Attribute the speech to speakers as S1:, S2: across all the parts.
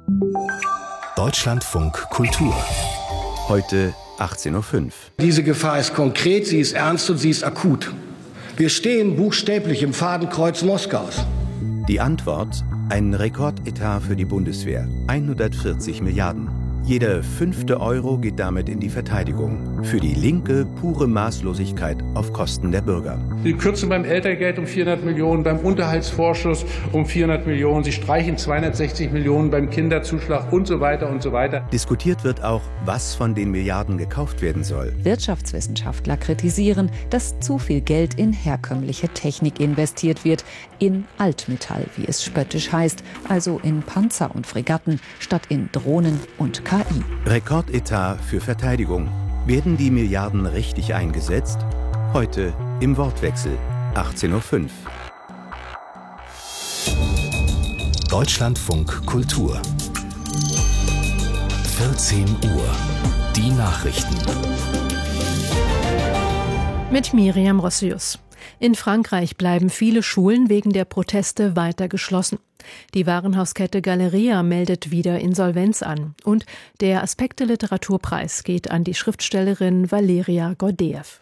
S1: Deutschlandfunk Kultur. Heute 18:05 Uhr.
S2: Diese Gefahr ist konkret, sie ist ernst und sie ist akut. Wir stehen buchstäblich im Fadenkreuz Moskaus.
S1: Die Antwort: ein Rekordetat für die Bundeswehr. 140 Milliarden. Jeder 5. Euro geht damit in die Verteidigung. Für die Linke pure Maßlosigkeit auf Kosten der Bürger.
S3: Sie kürzen beim Elterngeld um 400 Millionen, beim Unterhaltsvorschuss um 400 Millionen. Sie streichen 260 Millionen beim Kinderzuschlag und so weiter und so weiter.
S1: Diskutiert wird auch, was von den Milliarden gekauft werden soll.
S4: Wirtschaftswissenschaftler kritisieren, dass zu viel Geld in herkömmliche Technik investiert wird. In Altmetall, wie es spöttisch heißt. Also in Panzer und Fregatten statt in Drohnen und KI.
S1: Rekordetat für Verteidigung. Werden die Milliarden richtig eingesetzt? Heute im Wortwechsel, 18:05 Uhr. Deutschlandfunk Kultur. 14 Uhr. Die Nachrichten.
S5: Mit Miriam Rossius. In Frankreich bleiben viele Schulen wegen der Proteste weiter geschlossen. Die Warenhauskette Galeria meldet wieder Insolvenz an. Und der Aspekte-Literaturpreis geht an die Schriftstellerin Valeria Gordeev.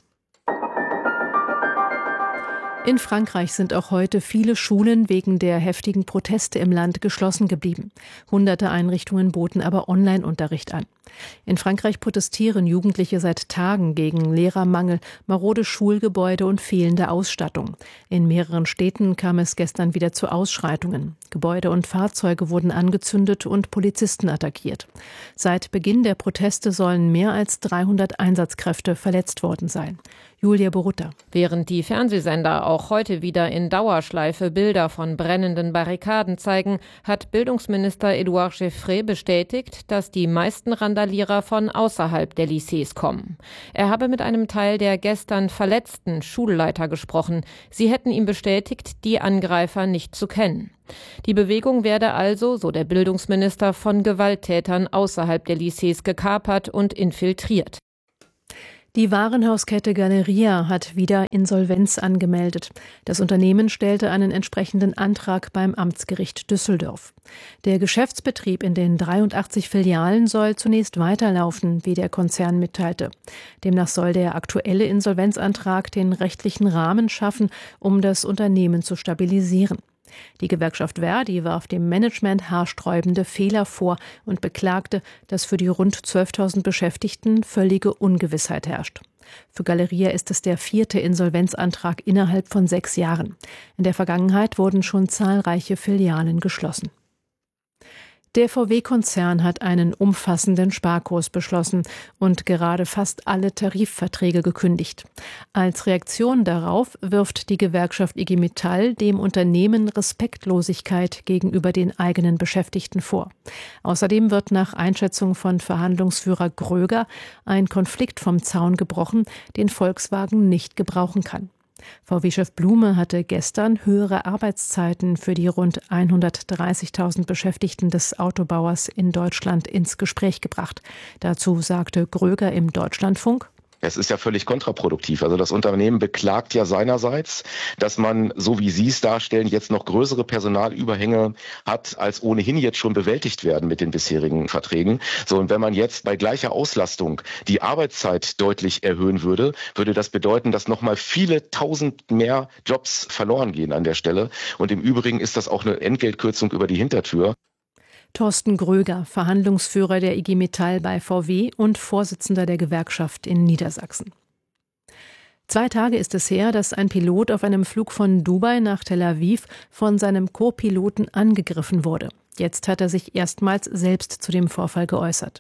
S5: In Frankreich sind auch heute viele Schulen wegen der heftigen Proteste im Land geschlossen geblieben. Hunderte Einrichtungen boten aber Online-Unterricht an. In Frankreich protestieren Jugendliche seit Tagen gegen Lehrermangel, marode Schulgebäude und fehlende Ausstattung. In mehreren Städten kam es gestern wieder zu Ausschreitungen. Gebäude und Fahrzeuge wurden angezündet und Polizisten attackiert. Seit Beginn der Proteste sollen mehr als 300 Einsatzkräfte verletzt worden sein. Julia Borutta.
S6: Während die Fernsehsender auch heute wieder in Dauerschleife Bilder von brennenden Barrikaden zeigen, hat Bildungsminister Édouard Geoffrey bestätigt, dass die meisten Randalierer von außerhalb der Lycées kommen. Er habe mit einem Teil der gestern verletzten Schulleiter gesprochen. Sie hätten ihm bestätigt, die Angreifer nicht zu kennen. Die Bewegung werde also, so der Bildungsminister, von Gewalttätern außerhalb der Lycées gekapert und infiltriert.
S5: Die Warenhauskette Galeria hat wieder Insolvenz angemeldet. Das Unternehmen stellte einen entsprechenden Antrag beim Amtsgericht Düsseldorf. Der Geschäftsbetrieb in den 83 Filialen soll zunächst weiterlaufen, wie der Konzern mitteilte. Demnach soll der aktuelle Insolvenzantrag den rechtlichen Rahmen schaffen, um das Unternehmen zu stabilisieren. Die Gewerkschaft ver.di warf dem Management haarsträubende Fehler vor und beklagte, dass für die rund 12.000 Beschäftigten völlige Ungewissheit herrscht. Für Galeria ist es der 4. Insolvenzantrag innerhalb von 6 Jahren. In der Vergangenheit wurden schon zahlreiche Filialen geschlossen. Der VW-Konzern hat einen umfassenden Sparkurs beschlossen und gerade fast alle Tarifverträge gekündigt. Als Reaktion darauf wirft die Gewerkschaft IG Metall dem Unternehmen Respektlosigkeit gegenüber den eigenen Beschäftigten vor. Außerdem wird nach Einschätzung von Verhandlungsführer Gröger ein Konflikt vom Zaun gebrochen, den Volkswagen nicht gebrauchen kann. VW-Chef Blume hatte gestern höhere Arbeitszeiten für die rund 130.000 Beschäftigten des Autobauers in Deutschland ins Gespräch gebracht. Dazu sagte Gröger im Deutschlandfunk:
S7: Es ist ja völlig kontraproduktiv. Also das Unternehmen beklagt ja seinerseits, dass man, so wie Sie es darstellen, jetzt noch größere Personalüberhänge hat, als ohnehin jetzt schon bewältigt werden mit den bisherigen Verträgen. So, und wenn man jetzt bei gleicher Auslastung die Arbeitszeit deutlich erhöhen würde, würde das bedeuten, dass nochmal viele tausend mehr Jobs verloren gehen an der Stelle. Und im Übrigen ist das auch eine Entgeltkürzung über die Hintertür.
S5: Thorsten Gröger, Verhandlungsführer der IG Metall bei VW und Vorsitzender der Gewerkschaft in Niedersachsen. 2 Tage ist es her, dass ein Pilot auf einem Flug von Dubai nach Tel Aviv von seinem Co-Piloten angegriffen wurde. Jetzt hat er sich erstmals selbst zu dem Vorfall geäußert.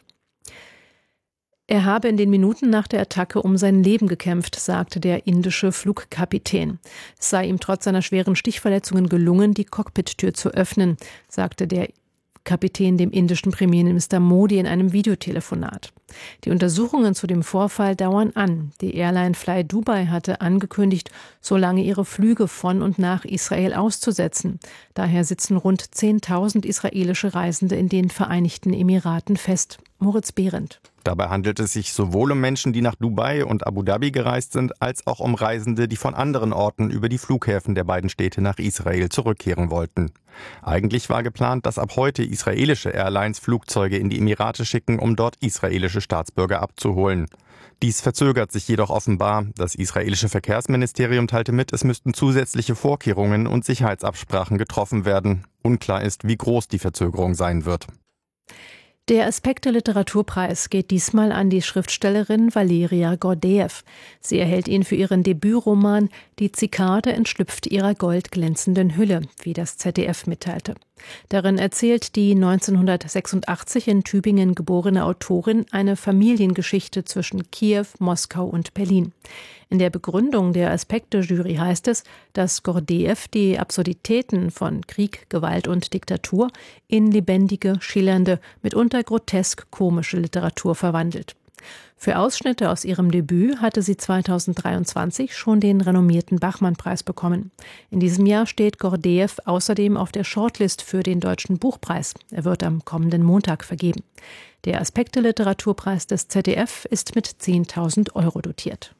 S5: Er habe in den Minuten nach der Attacke um sein Leben gekämpft, sagte der indische Flugkapitän. Es sei ihm trotz seiner schweren Stichverletzungen gelungen, die Cockpittür zu öffnen, sagte der Kapitän dem indischen Premierminister Modi in einem Videotelefonat. Die Untersuchungen zu dem Vorfall dauern an. Die Airline Fly Dubai hatte angekündigt, so lange ihre Flüge von und nach Israel auszusetzen. Daher sitzen rund 10.000 israelische Reisende in den Vereinigten Emiraten fest. Moritz Behrendt.
S8: Dabei handelt es sich sowohl um Menschen, die nach Dubai und Abu Dhabi gereist sind, als auch um Reisende, die von anderen Orten über die Flughäfen der beiden Städte nach Israel zurückkehren wollten. Eigentlich war geplant, dass ab heute israelische Airlines Flugzeuge in die Emirate schicken, um dort israelische Staatsbürger abzuholen. Dies verzögert sich jedoch offenbar. Das israelische Verkehrsministerium teilte mit, es müssten zusätzliche Vorkehrungen und Sicherheitsabsprachen getroffen werden. Unklar ist, wie groß die Verzögerung sein wird.
S5: Der Aspekte-Literaturpreis geht diesmal an die Schriftstellerin Valeria Gordeev. Sie erhält ihn für ihren Debütroman »Die Zikade entschlüpft ihrer goldglänzenden Hülle«, wie das ZDF mitteilte. Darin erzählt die 1986 in Tübingen geborene Autorin eine Familiengeschichte zwischen Kiew, Moskau und Berlin. In der Begründung der Aspekte-Jury heißt es, dass Gordeev die Absurditäten von Krieg, Gewalt und Diktatur in lebendige, schillernde, mitunter grotesk komische Literatur verwandelt. Für Ausschnitte aus ihrem Debüt hatte sie 2023 schon den renommierten Bachmann-Preis bekommen. In diesem Jahr steht Gordeev außerdem auf der Shortlist für den Deutschen Buchpreis. Er wird am kommenden Montag vergeben. Der Aspekte-Literaturpreis des ZDF ist mit 10.000 € dotiert.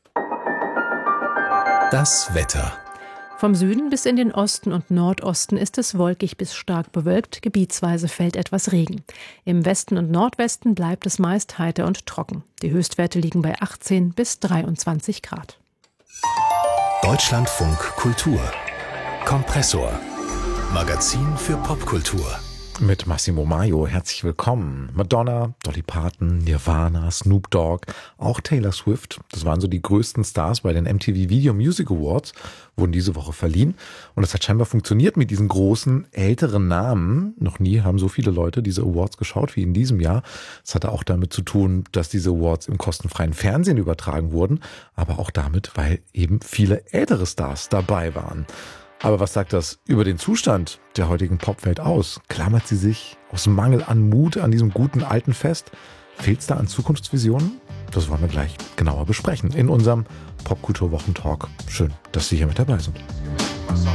S1: Das Wetter.
S5: Vom Süden bis in den Osten und Nordosten ist es wolkig bis stark bewölkt, gebietsweise fällt etwas Regen. Im Westen und Nordwesten bleibt es meist heiter und trocken. Die Höchstwerte liegen bei 18 bis 23 Grad.
S1: Deutschlandfunk Kultur. Kompressor. Magazin für Popkultur.
S9: Mit Massimo Maio, herzlich willkommen. Madonna, Dolly Parton, Nirvana, Snoop Dogg, auch Taylor Swift. Das waren so die größten Stars bei den MTV Video Music Awards, wurden diese Woche verliehen. Und es hat scheinbar funktioniert mit diesen großen, älteren Namen. Noch nie haben so viele Leute diese Awards geschaut wie in diesem Jahr. Es hatte auch damit zu tun, dass diese Awards im kostenfreien Fernsehen übertragen wurden, aber auch damit, weil eben viele ältere Stars dabei waren. Aber was sagt das über den Zustand der heutigen Popwelt aus? Klammert sie sich aus Mangel an Mut an diesem guten alten Fest? Fehlt es da an Zukunftsvisionen? Das wollen wir gleich genauer besprechen in unserem Popkultur-Wochentalk. Schön, dass Sie hier mit dabei sind.